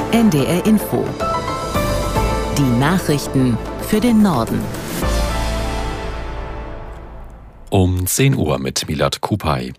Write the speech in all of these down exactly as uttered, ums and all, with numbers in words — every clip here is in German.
N D R Info. Die Nachrichten für den Norden. Um zehn Uhr mit Milad Kupay.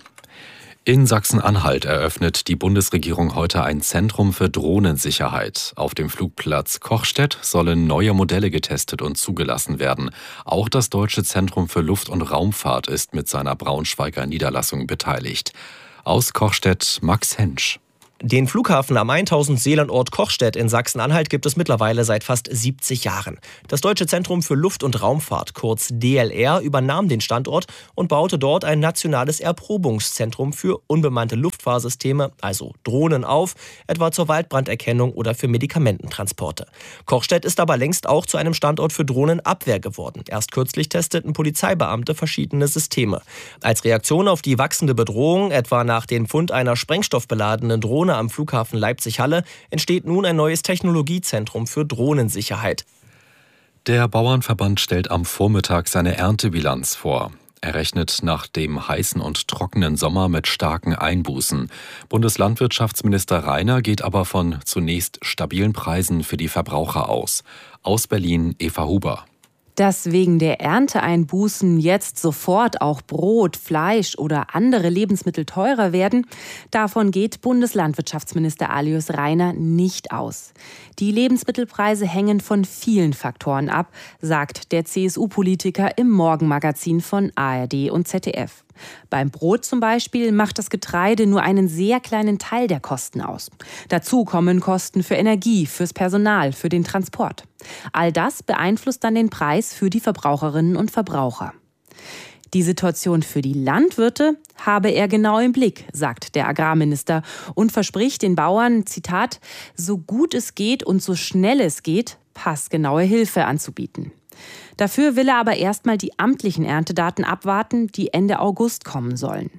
In Sachsen-Anhalt eröffnet die Bundesregierung heute ein Zentrum für Drohnensicherheit. Auf dem Flugplatz Kochstedt sollen neue Modelle getestet und zugelassen werden. Auch das Deutsche Zentrum für Luft- und Raumfahrt ist mit seiner Braunschweiger Niederlassung beteiligt. Aus Kochstedt Max Hensch. Den Flughafen am tausend Seelenort Kochstedt in Sachsen-Anhalt gibt es mittlerweile seit fast siebzig Jahren. Das Deutsche Zentrum für Luft- und Raumfahrt, kurz D L R, übernahm den Standort und baute dort ein nationales Erprobungszentrum für unbemannte Luftfahrsysteme, also Drohnen, auf, etwa zur Waldbranderkennung oder für Medikamententransporte. Kochstedt ist aber längst auch zu einem Standort für Drohnenabwehr geworden. Erst kürzlich testeten Polizeibeamte verschiedene Systeme. Als Reaktion auf die wachsende Bedrohung, etwa nach dem Fund einer sprengstoffbeladenen Drohne am Flughafen Leipzig-Halle, entsteht nun ein neues Technologiezentrum für Drohnensicherheit. Der Bauernverband stellt am Vormittag seine Erntebilanz vor. Er rechnet nach dem heißen und trockenen Sommer mit starken Einbußen. Bundeslandwirtschaftsminister Reiner geht aber von zunächst stabilen Preisen für die Verbraucher aus. Aus Berlin Eva Huber. Dass wegen der Ernteeinbußen jetzt sofort auch Brot, Fleisch oder andere Lebensmittel teurer werden, davon geht Bundeslandwirtschaftsminister Alois Reiner nicht aus. Die Lebensmittelpreise hängen von vielen Faktoren ab, sagt der C S U-Politiker im Morgenmagazin von A R D und Z D F. Beim Brot zum Beispiel macht das Getreide nur einen sehr kleinen Teil der Kosten aus. Dazu kommen Kosten für Energie, fürs Personal, für den Transport. All das beeinflusst dann den Preis für die Verbraucherinnen und Verbraucher. Die Situation für die Landwirte habe er genau im Blick, sagt der Agrarminister und verspricht den Bauern, Zitat, so gut es geht und so schnell es geht, passgenaue Hilfe anzubieten. Dafür will er aber erstmal die amtlichen Erntedaten abwarten, die Ende August kommen sollen.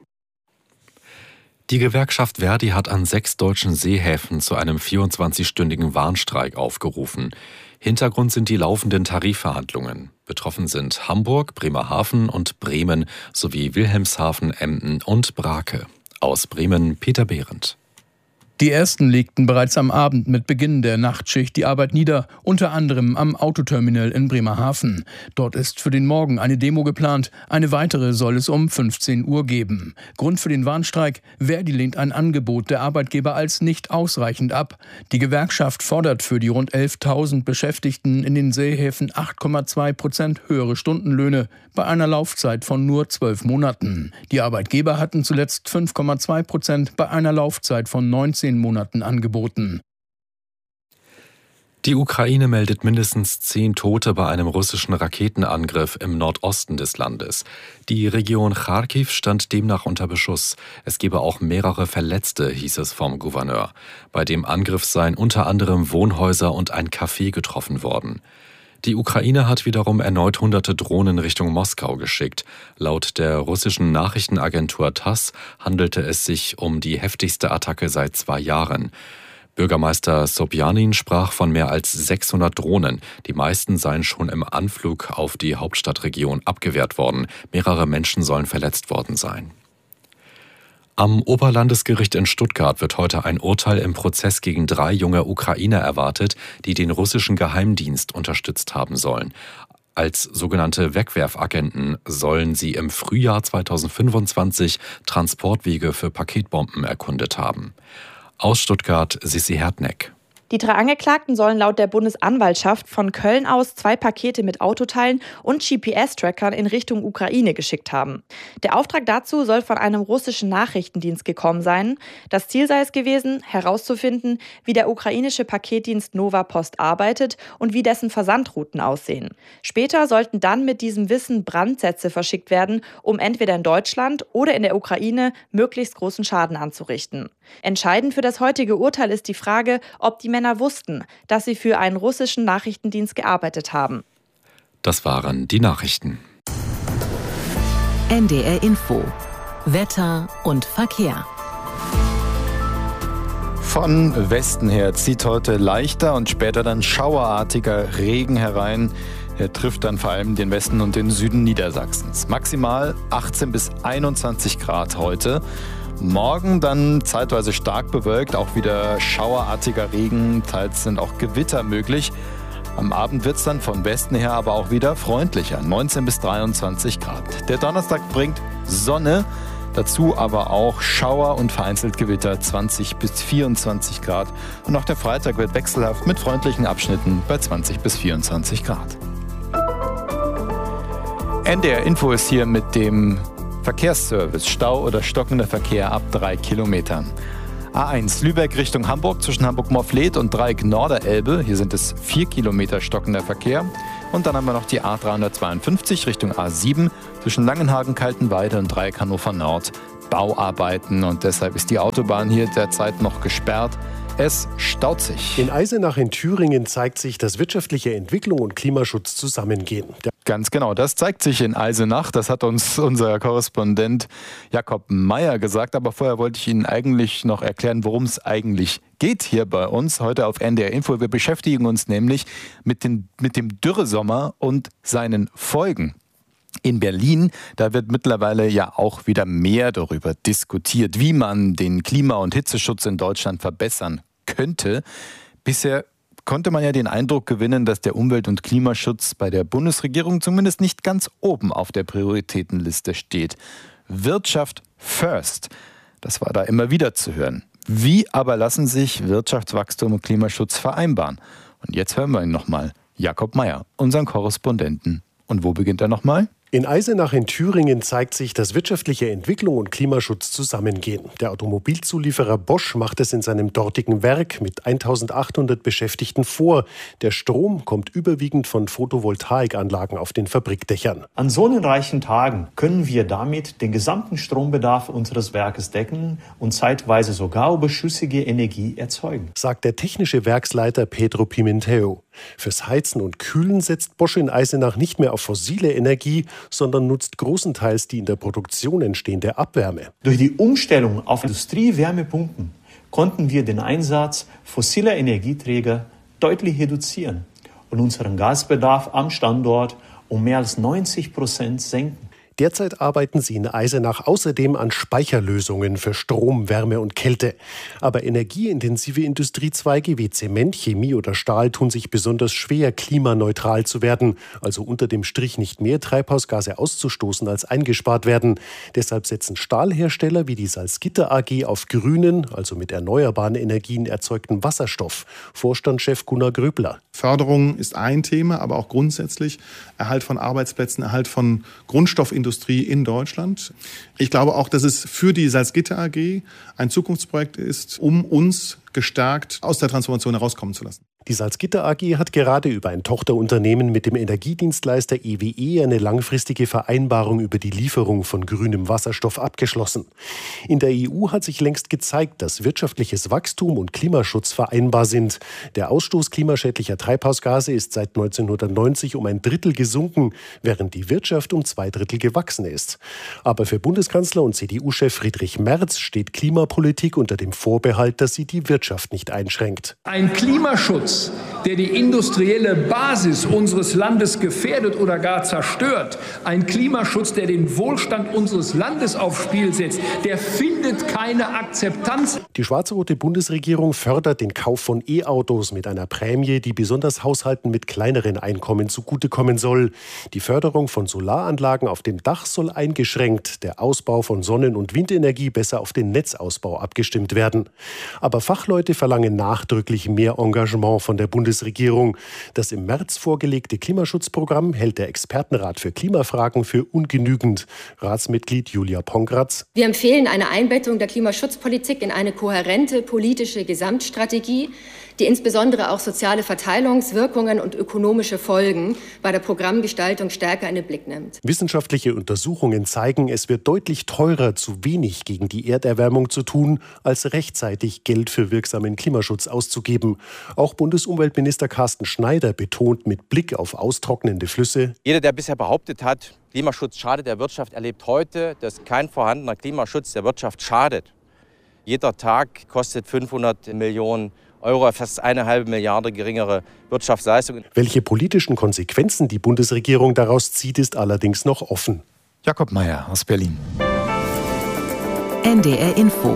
Die Gewerkschaft Verdi hat an sechs deutschen Seehäfen zu einem vierundzwanzigstündigen Warnstreik aufgerufen. Hintergrund sind die laufenden Tarifverhandlungen. Betroffen sind Hamburg, Bremerhaven und Bremen sowie Wilhelmshaven, Emden und Brake. Aus Bremen Peter Behrendt. Die ersten legten bereits am Abend mit Beginn der Nachtschicht die Arbeit nieder, unter anderem am Autoterminal in Bremerhaven. Dort ist für den Morgen eine Demo geplant, eine weitere soll es um fünfzehn Uhr geben. Grund für den Warnstreik: Verdi lehnt ein Angebot der Arbeitgeber als nicht ausreichend ab. Die Gewerkschaft fordert für die rund elftausend Beschäftigten in den Seehäfen acht Komma zwei Prozent höhere Stundenlöhne bei einer Laufzeit von nur zwölf Monaten. Die Arbeitgeber hatten zuletzt fünf Komma zwei Prozent bei einer Laufzeit von neunzehn Monaten angeboten. Die Ukraine meldet mindestens zehn Tote bei einem russischen Raketenangriff im Nordosten des Landes. Die Region Charkiw stand demnach unter Beschuss. Es gebe auch mehrere Verletzte, hieß es vom Gouverneur. Bei dem Angriff seien unter anderem Wohnhäuser und ein Café getroffen worden. Die Ukraine hat wiederum erneut hunderte Drohnen Richtung Moskau geschickt. Laut der russischen Nachrichtenagentur TASS handelte es sich um die heftigste Attacke seit zwei Jahren. Bürgermeister Sobjanin sprach von mehr als sechshundert Drohnen. Die meisten seien schon im Anflug auf die Hauptstadtregion abgewehrt worden. Mehrere Menschen sollen verletzt worden sein. Am Oberlandesgericht in Stuttgart wird heute ein Urteil im Prozess gegen drei junge Ukrainer erwartet, die den russischen Geheimdienst unterstützt haben sollen. Als sogenannte Wegwerfagenten sollen sie im Frühjahr zweitausendfünfundzwanzig Transportwege für Paketbomben erkundet haben. Aus Stuttgart Sissi Hertneck. Die drei Angeklagten sollen laut der Bundesanwaltschaft von Köln aus zwei Pakete mit Autoteilen und G P S-Trackern in Richtung Ukraine geschickt haben. Der Auftrag dazu soll von einem russischen Nachrichtendienst gekommen sein. Das Ziel sei es gewesen, herauszufinden, wie der ukrainische Paketdienst Nova Post arbeitet und wie dessen Versandrouten aussehen. Später sollten dann mit diesem Wissen Brandsätze verschickt werden, um entweder in Deutschland oder in der Ukraine möglichst großen Schaden anzurichten. Entscheidend für das heutige Urteil ist die Frage, ob die Männer wussten, dass sie für einen russischen Nachrichtendienst gearbeitet haben. Das waren die Nachrichten. N D R Info. Wetter und Verkehr. Von Westen her zieht heute leichter und später dann schauerartiger Regen herein. Er trifft dann vor allem den Westen und den Süden Niedersachsens. Maximal achtzehn bis einundzwanzig Grad heute. Morgen dann zeitweise stark bewölkt, auch wieder schauerartiger Regen, teils sind auch Gewitter möglich. Am Abend wird es dann von Westen her aber auch wieder freundlicher, neunzehn bis dreiundzwanzig Grad. Der Donnerstag bringt Sonne, dazu aber auch Schauer und vereinzelt Gewitter, zwanzig bis vierundzwanzig Grad. Und auch der Freitag wird wechselhaft mit freundlichen Abschnitten bei zwanzig bis vierundzwanzig Grad. N D R Info ist hier mit dem Verkehrsservice. Stau oder stockender Verkehr ab drei Kilometern. A eins Lübeck Richtung Hamburg zwischen Hamburg-Morfleet und Dreieck Norderelbe. Hier sind es vier Kilometer stockender Verkehr. Und dann haben wir noch die A dreihundertzweiundfünfzig Richtung A sieben zwischen Langenhagen-Kaltenweide und Dreieck Hannover Nord. Bauarbeiten und deshalb ist die Autobahn hier derzeit noch gesperrt. Es staut sich. In Eisenach in Thüringen zeigt sich, dass wirtschaftliche Entwicklung und Klimaschutz zusammengehen. Ganz genau, das zeigt sich in Eisenach. Das hat uns unser Korrespondent Jakob Meyer gesagt. Aber vorher wollte ich Ihnen eigentlich noch erklären, worum es eigentlich geht hier bei uns heute auf N D R Info. Wir beschäftigen uns nämlich mit, den, mit dem Dürresommer und seinen Folgen. In Berlin, da wird mittlerweile ja auch wieder mehr darüber diskutiert, wie man den Klima- und Hitzeschutz in Deutschland verbessern könnte. Bisher konnte man ja den Eindruck gewinnen, dass der Umwelt- und Klimaschutz bei der Bundesregierung zumindest nicht ganz oben auf der Prioritätenliste steht. Wirtschaft first, das war da immer wieder zu hören. Wie aber lassen sich Wirtschaftswachstum und Klimaschutz vereinbaren? Und jetzt hören wir ihn nochmal, Jakob Meyer, unseren Korrespondenten. Und wo beginnt er nochmal? In Eisenach in Thüringen zeigt sich, dass wirtschaftliche Entwicklung und Klimaschutz zusammengehen. Der Automobilzulieferer Bosch macht es in seinem dortigen Werk mit eintausendachthundert Beschäftigten vor. Der Strom kommt überwiegend von Photovoltaikanlagen auf den Fabrikdächern. An sonnenreichen Tagen können wir damit den gesamten Strombedarf unseres Werkes decken und zeitweise sogar überschüssige Energie erzeugen, sagt der technische Werksleiter Pedro Pimentel. Fürs Heizen und Kühlen setzt Bosch in Eisenach nicht mehr auf fossile Energie, sondern nutzt großenteils die in der Produktion entstehende Abwärme. Durch die Umstellung auf Industriewärmepumpen konnten wir den Einsatz fossiler Energieträger deutlich reduzieren und unseren Gasbedarf am Standort um mehr als neunzig Prozent senken. Derzeit arbeiten sie in Eisenach außerdem an Speicherlösungen für Strom, Wärme und Kälte. Aber energieintensive Industriezweige wie Zement, Chemie oder Stahl tun sich besonders schwer, klimaneutral zu werden, also unter dem Strich nicht mehr Treibhausgase auszustoßen, als eingespart werden. Deshalb setzen Stahlhersteller wie die Salzgitter A G auf grünen, also mit erneuerbaren Energien erzeugten Wasserstoff. Vorstandschef Gunnar Gröbler. Förderung ist ein Thema, aber auch grundsätzlich Erhalt von Arbeitsplätzen, Erhalt von Grundstoffindustrie in Deutschland. Ich glaube auch, dass es für die Salzgitter A G ein Zukunftsprojekt ist, um uns gestärkt aus der Transformation herauskommen zu lassen. Die Salzgitter A G hat gerade über ein Tochterunternehmen mit dem Energiedienstleister E W E eine langfristige Vereinbarung über die Lieferung von grünem Wasserstoff abgeschlossen. In der E U hat sich längst gezeigt, dass wirtschaftliches Wachstum und Klimaschutz vereinbar sind. Der Ausstoß klimaschädlicher Treibhausgase ist seit neunzehnhundertneunzig um ein Drittel gesunken, während die Wirtschaft um zwei Drittel gewachsen ist. Aber für Bundeskanzler und C D U-Chef Friedrich Merz steht Klimapolitik unter dem Vorbehalt, dass sie die Wirtschaft nicht einschränkt. Ein Klimaschutz, der die industrielle Basis unseres Landes gefährdet oder gar zerstört, ein Klimaschutz, der den Wohlstand unseres Landes aufs Spiel setzt, der findet keine Akzeptanz. Die schwarz-rote Bundesregierung fördert den Kauf von E-Autos mit einer Prämie, die besonders Haushalten mit kleineren Einkommen zugutekommen soll. Die Förderung von Solaranlagen auf dem Dach soll eingeschränkt, der Ausbau von Sonnen- und Windenergie besser auf den Netzausbau abgestimmt werden. Aber Fachleute verlangen nachdrücklich mehr Engagement von der Bundesregierung. Das im März vorgelegte Klimaschutzprogramm hält der Expertenrat für Klimafragen für ungenügend. Ratsmitglied Julia Pongratz. Wir empfehlen eine Einbettung der Klimaschutzpolitik in eine kohärente politische Gesamtstrategie, die insbesondere auch soziale Verteilungswirkungen und ökonomische Folgen bei der Programmgestaltung stärker in den Blick nimmt. Wissenschaftliche Untersuchungen zeigen, es wird deutlich teurer, zu wenig gegen die Erderwärmung zu tun, als rechtzeitig Geld für wirksamen Klimaschutz auszugeben. Auch Bundesumweltminister Carsten Schneider betont mit Blick auf austrocknende Flüsse: Jeder, der bisher behauptet hat, Klimaschutz schadet der Wirtschaft, erlebt heute, dass kein vorhandener Klimaschutz der Wirtschaft schadet. Jeder Tag kostet fünfhundert Millionen Euro, fast eine halbe Milliarde geringere Wirtschaftsleistung. Welche politischen Konsequenzen die Bundesregierung daraus zieht, ist allerdings noch offen. Jakob Meyer aus Berlin. N D R Info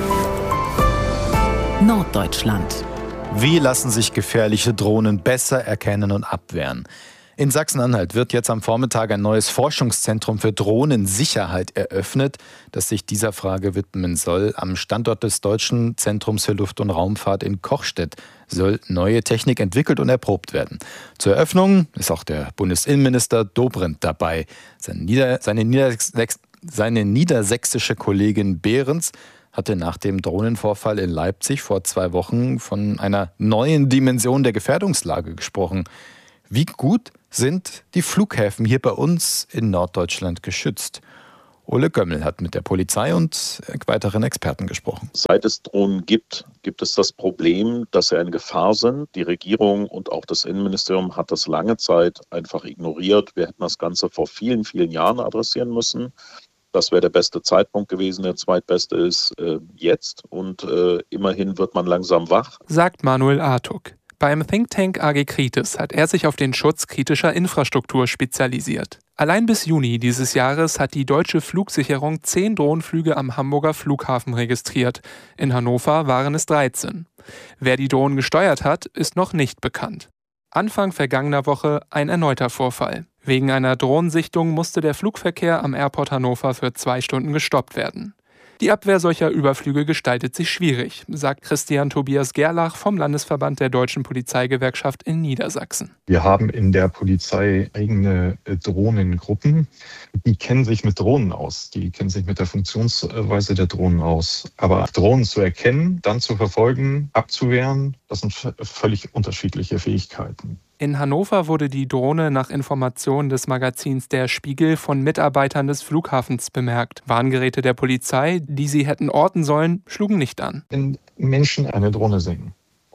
Norddeutschland. Wie lassen sich gefährliche Drohnen besser erkennen und abwehren? In Sachsen-Anhalt wird jetzt am Vormittag ein neues Forschungszentrum für Drohnensicherheit eröffnet, das sich dieser Frage widmen soll. Am Standort des Deutschen Zentrums für Luft- und Raumfahrt in Kochstedt soll neue Technik entwickelt und erprobt werden. Zur Eröffnung ist auch der Bundesinnenminister Dobrindt dabei. Seine, Nieder-, seine, Niedersächs- seine niedersächsische Kollegin Behrens hatte nach dem Drohnenvorfall in Leipzig vor zwei Wochen von einer neuen Dimension der Gefährdungslage gesprochen. Wie gut sind die Flughäfen hier bei uns in Norddeutschland geschützt? Ole Gömmel hat mit der Polizei und weiteren Experten gesprochen. Seit es Drohnen gibt, gibt es das Problem, dass sie eine Gefahr sind. Die Regierung und auch das Innenministerium hat das lange Zeit einfach ignoriert. Wir hätten das Ganze vor vielen, vielen Jahren adressieren müssen. Das wäre der beste Zeitpunkt gewesen. Der zweitbeste ist äh, jetzt. Und äh, immerhin wird man langsam wach. Sagt Manuel Artuk. Beim Think Tank A G Kritis hat er sich auf den Schutz kritischer Infrastruktur spezialisiert. Allein bis Juni dieses Jahres hat die deutsche Flugsicherung zehn Drohnenflüge am Hamburger Flughafen registriert. In Hannover waren es dreizehn. Wer die Drohnen gesteuert hat, ist noch nicht bekannt. Anfang vergangener Woche ein erneuter Vorfall. Wegen einer Drohnensichtung musste der Flugverkehr am Airport Hannover für zwei Stunden gestoppt werden. Die Abwehr solcher Überflüge gestaltet sich schwierig, sagt Christian Tobias Gerlach vom Landesverband der Deutschen Polizeigewerkschaft in Niedersachsen. Wir haben in der Polizei eigene Drohnengruppen. Die kennen sich mit Drohnen aus. Die kennen sich mit der Funktionsweise der Drohnen aus. Aber Drohnen zu erkennen, dann zu verfolgen, abzuwehren, das sind völlig unterschiedliche Fähigkeiten. In Hannover wurde die Drohne nach Informationen des Magazins Der Spiegel von Mitarbeitern des Flughafens bemerkt. Warngeräte der Polizei, die sie hätten orten sollen, schlugen nicht an. Wenn Menschen eine Drohne sehen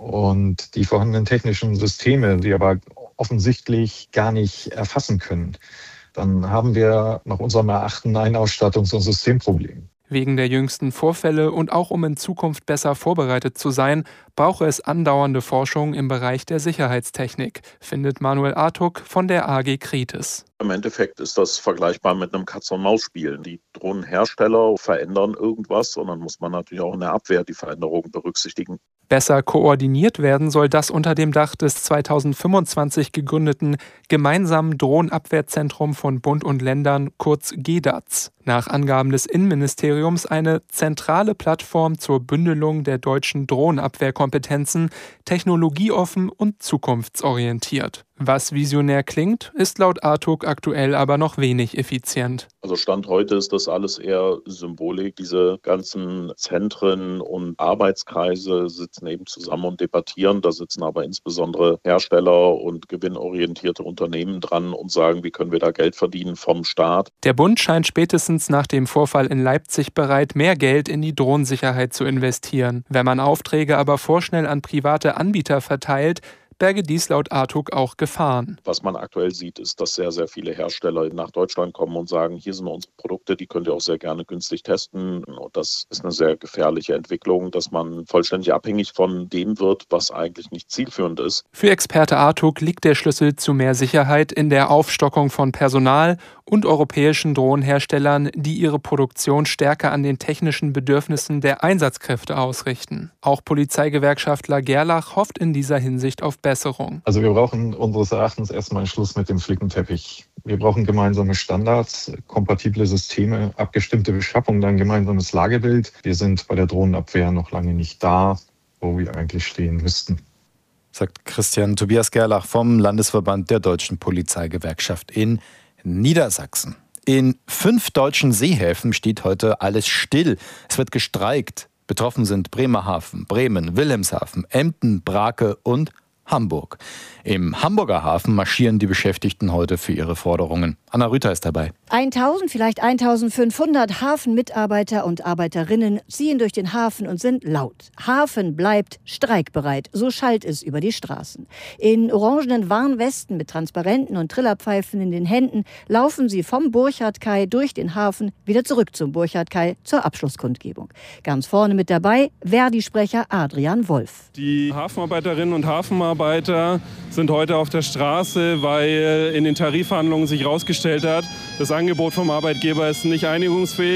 und die vorhandenen technischen Systeme, die aber offensichtlich gar nicht erfassen können, dann haben wir nach unserem Erachten ein Ausstattungs- und Systemproblem. Wegen der jüngsten Vorfälle und auch um in Zukunft besser vorbereitet zu sein, brauche es andauernde Forschung im Bereich der Sicherheitstechnik, findet Manuel Artuk von der A G Kritis. Im Endeffekt ist das vergleichbar mit einem Katz-und-Maus-Spiel. Die Drohnenhersteller verändern irgendwas und dann muss man natürlich auch in der Abwehr die Veränderungen berücksichtigen. Besser koordiniert werden soll das unter dem Dach des zweitausendfünfundzwanzig gegründeten Gemeinsamen Drohnenabwehrzentrum von Bund und Ländern, kurz G D A Z. Nach Angaben des Innenministeriums eine zentrale Plattform zur Bündelung der deutschen Drohnenabwehrkompetenzen, technologieoffen und zukunftsorientiert. Was visionär klingt, ist laut Artuk aktuell aber noch wenig effizient. Also Stand heute ist das alles eher Symbolik. Diese ganzen Zentren und Arbeitskreise sitzen eben zusammen und debattieren. Da sitzen aber insbesondere Hersteller und gewinnorientierte Unternehmen dran und sagen, wie können wir da Geld verdienen vom Staat. Der Bund scheint spätestens nach dem Vorfall in Leipzig bereit, mehr Geld in die Drohnensicherheit zu investieren. Wenn man Aufträge aber vorschnell an private Anbieter verteilt, berge dies laut Artuk auch Gefahren. Was man aktuell sieht, ist, dass sehr, sehr viele Hersteller nach Deutschland kommen und sagen, hier sind unsere Produkte, die könnt ihr auch sehr gerne günstig testen. Und das ist eine sehr gefährliche Entwicklung, dass man vollständig abhängig von dem wird, was eigentlich nicht zielführend ist. Für Experte Artuk liegt der Schlüssel zu mehr Sicherheit in der Aufstockung von Personal und europäischen Drohnenherstellern, die ihre Produktion stärker an den technischen Bedürfnissen der Einsatzkräfte ausrichten. Auch Polizeigewerkschaftler Gerlach hofft in dieser Hinsicht auf Besserung. Also wir brauchen unseres Erachtens erstmal einen Schluss mit dem Flickenteppich. Wir brauchen gemeinsame Standards, kompatible Systeme, abgestimmte Beschaffung, dann gemeinsames Lagebild. Wir sind bei der Drohnenabwehr noch lange nicht da, wo wir eigentlich stehen müssten. Sagt Christian Tobias Gerlach vom Landesverband der Deutschen Polizeigewerkschaft in Niedersachsen. In fünf deutschen Seehäfen steht heute alles still. Es wird gestreikt. Betroffen sind Bremerhaven, Bremen, Wilhelmshaven, Emden, Brake und Hamburg. Im Hamburger Hafen marschieren die Beschäftigten heute für ihre Forderungen. Anna Rüther ist dabei. tausend, vielleicht eintausendfünfhundert Hafenmitarbeiter und Arbeiterinnen ziehen durch den Hafen und sind laut. Hafen bleibt streikbereit, so schallt es über die Straßen. In orangenen Warnwesten mit Transparenten und Trillerpfeifen in den Händen laufen sie vom Burchardkai durch den Hafen wieder zurück zum Burchardkai zur Abschlusskundgebung. Ganz vorne mit dabei Verdi-Sprecher Adrian Wolf. Die Hafenarbeiterinnen und Hafenarbeiter sind heute auf der Straße, weil in den Tarifverhandlungen sich herausgestellt hat, das Angebot vom Arbeitgeber ist nicht einigungsfähig.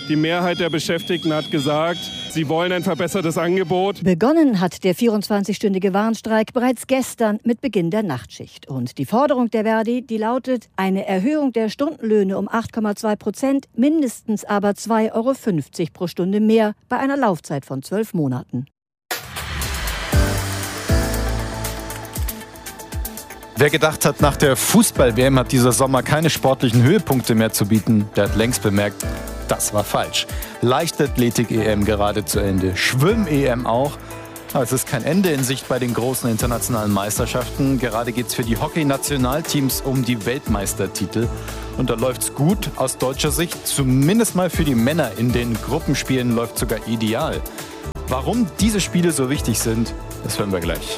Die Mehrheit der Beschäftigten hat gesagt, sie wollen ein verbessertes Angebot. Begonnen hat der vierundzwanzigstündige Warnstreik bereits gestern mit Beginn der Nachtschicht. Und die Forderung der Verdi, die lautet eine Erhöhung der Stundenlöhne um acht Komma zwei Prozent, mindestens aber zwei Euro fünfzig pro Stunde mehr bei einer Laufzeit von zwölf Monaten. Wer gedacht hat, nach der Fußball-W M hat dieser Sommer keine sportlichen Höhepunkte mehr zu bieten, der hat längst bemerkt, das war falsch. Leichtathletik-E M gerade zu Ende, Schwimm-E M auch. Aber es ist kein Ende in Sicht bei den großen internationalen Meisterschaften. Gerade geht es für die Hockey-Nationalteams um die Weltmeistertitel. Und da läuft's gut aus deutscher Sicht, zumindest mal für die Männer. In den Gruppenspielen läuft sogar ideal. Warum diese Spiele so wichtig sind, das hören wir gleich.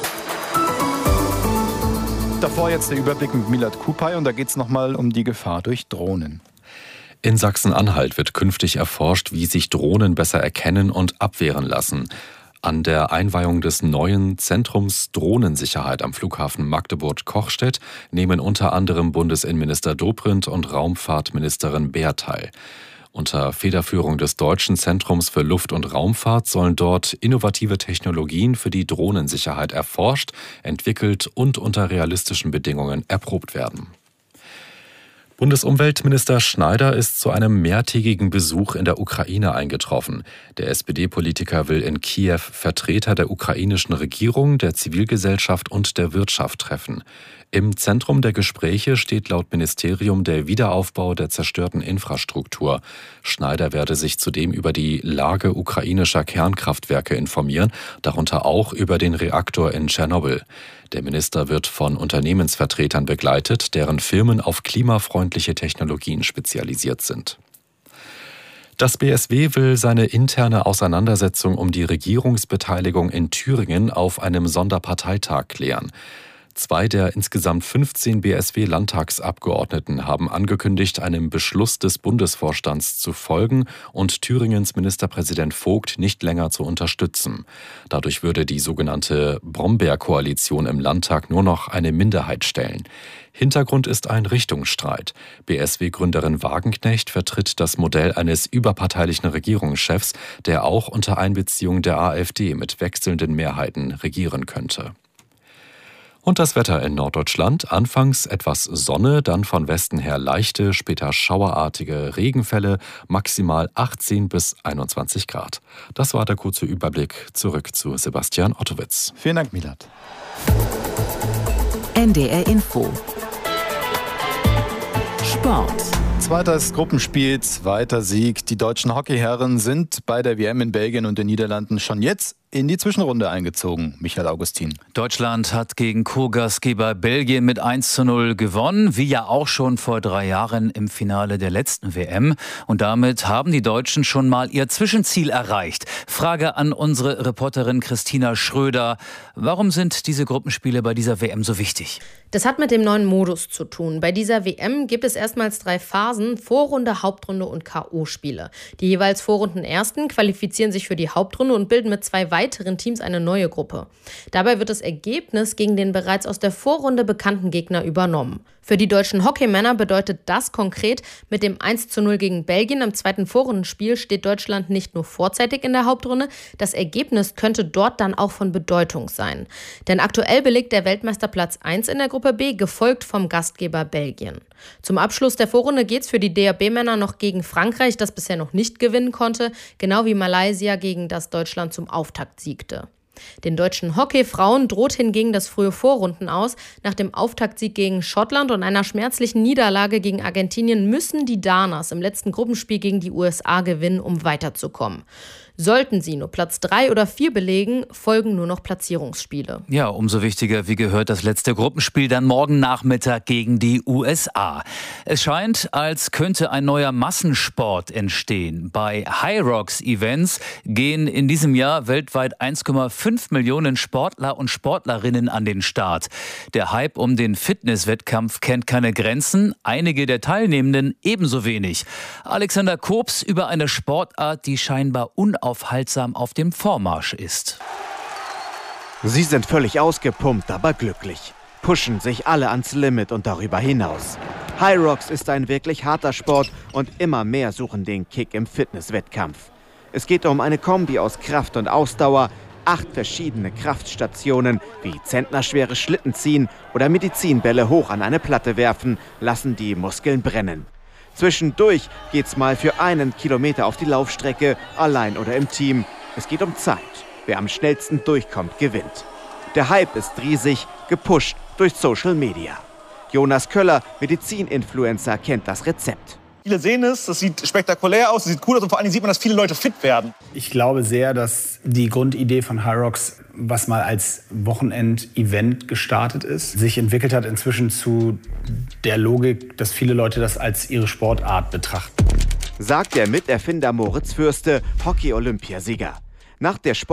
Davor jetzt der Überblick mit Milad Kupay und da geht es nochmal um die Gefahr durch Drohnen. In Sachsen-Anhalt wird künftig erforscht, wie sich Drohnen besser erkennen und abwehren lassen. An der Einweihung des neuen Zentrums Drohnensicherheit am Flughafen Magdeburg-Kochstedt nehmen unter anderem Bundesinnenminister Dobrindt und Raumfahrtministerin Baer teil. Unter Federführung des Deutschen Zentrums für Luft- und Raumfahrt sollen dort innovative Technologien für die Drohnensicherheit erforscht, entwickelt und unter realistischen Bedingungen erprobt werden. Bundesumweltminister Schneider ist zu einem mehrtägigen Besuch in der Ukraine eingetroffen. Der S P D-Politiker will in Kiew Vertreter der ukrainischen Regierung, der Zivilgesellschaft und der Wirtschaft treffen. Im Zentrum der Gespräche steht laut Ministerium der Wiederaufbau der zerstörten Infrastruktur. Schneider werde sich zudem über die Lage ukrainischer Kernkraftwerke informieren, darunter auch über den Reaktor in Tschernobyl. Der Minister wird von Unternehmensvertretern begleitet, deren Firmen auf klimafreundliche Technologien spezialisiert sind. Das B S W will seine interne Auseinandersetzung um die Regierungsbeteiligung in Thüringen auf einem Sonderparteitag klären. Zwei der insgesamt fünfzehn B S W-Landtagsabgeordneten haben angekündigt, einem Beschluss des Bundesvorstands zu folgen und Thüringens Ministerpräsident Vogt nicht länger zu unterstützen. Dadurch würde die sogenannte Brombeer-Koalition im Landtag nur noch eine Minderheit stellen. Hintergrund ist ein Richtungsstreit. B S W-Gründerin Wagenknecht vertritt das Modell eines überparteilichen Regierungschefs, der auch unter Einbeziehung der AfD mit wechselnden Mehrheiten regieren könnte. Und das Wetter in Norddeutschland. Anfangs etwas Sonne, dann von Westen her leichte, später schauerartige Regenfälle, maximal achtzehn bis einundzwanzig Grad. Das war der kurze Überblick. Zurück zu Sebastian Ottowitz. Vielen Dank, Milad. N D R Info. Sport. Zweites Gruppenspiel, zweiter Sieg. Die deutschen Hockeyherren sind bei der W M in Belgien und den Niederlanden schon jetzt in die Zwischenrunde eingezogen. Michael Augustin. Deutschland hat gegen Co-Gastgeber Belgien mit eins zu null gewonnen, wie ja auch schon vor drei Jahren im Finale der letzten W M. Und damit haben die Deutschen schon mal ihr Zwischenziel erreicht. Frage an unsere Reporterin Christina Schröder. Warum sind diese Gruppenspiele bei dieser W M so wichtig? Das hat mit dem neuen Modus zu tun. Bei dieser W M gibt es erstmals drei Phasen: Vorrunde, Hauptrunde und K O-Spiele. Die jeweils Vorrundenersten qualifizieren sich für die Hauptrunde und bilden mit zwei weiteren Teams eine neue Gruppe. Dabei wird das Ergebnis gegen den bereits aus der Vorrunde bekannten Gegner übernommen. Für die deutschen Hockeymänner bedeutet das konkret, mit dem eins zu null gegen Belgien im zweiten Vorrundenspiel steht Deutschland nicht nur vorzeitig in der Hauptrunde, das Ergebnis könnte dort dann auch von Bedeutung sein. Denn aktuell belegt der Weltmeister Platz eins in der Gruppe B, gefolgt vom Gastgeber Belgien. Zum Abschluss der Vorrunde geht es für die D H B-Männer noch gegen Frankreich, das bisher noch nicht gewinnen konnte, genau wie Malaysia, gegen das Deutschland zum Auftakt siegte. Den deutschen Hockeyfrauen droht hingegen das frühe Vorrunden aus. Nach dem Auftaktsieg gegen Schottland und einer schmerzlichen Niederlage gegen Argentinien müssen die Danas im letzten Gruppenspiel gegen die U S A gewinnen, um weiterzukommen. Sollten sie nur Platz drei oder vier belegen, folgen nur noch Platzierungsspiele. Ja, umso wichtiger, wie gehört, das letzte Gruppenspiel dann morgen Nachmittag gegen die U S A. Es scheint, als könnte ein neuer Massensport entstehen. Bei Hyrox-Events gehen in diesem Jahr weltweit eins Komma fünf Millionen Sportler und Sportlerinnen an den Start. Der Hype um den Fitnesswettkampf kennt keine Grenzen, einige der Teilnehmenden ebenso wenig. Alexander Kobs über eine Sportart, die scheinbar unaufhaltsam auf dem Vormarsch ist. Sie sind völlig ausgepumpt, aber glücklich. Pushen sich alle ans Limit und darüber hinaus. Hyrox ist ein wirklich harter Sport und immer mehr suchen den Kick im Fitnesswettkampf. Es geht um eine Kombi aus Kraft und Ausdauer, acht verschiedene Kraftstationen wie zentnerschwere Schlitten ziehen oder Medizinbälle hoch an eine Platte werfen, lassen die Muskeln brennen. Zwischendurch geht's mal für einen Kilometer auf die Laufstrecke, allein oder im Team. Es geht um Zeit. Wer am schnellsten durchkommt, gewinnt. Der Hype ist riesig, gepusht durch Social Media. Jonas Köller, Medizin-Influencer, kennt das Rezept. Viele sehen es, das sieht spektakulär aus, das sieht cool aus und vor allem sieht man, dass viele Leute fit werden. Ich glaube sehr, dass die Grundidee von Hyrox, was mal als Wochenend-Event gestartet ist, sich entwickelt hat inzwischen zu der Logik, dass viele Leute das als ihre Sportart betrachten. Sagt der Miterfinder Moritz Fürste, Hockey-Olympiasieger. Nach der Sport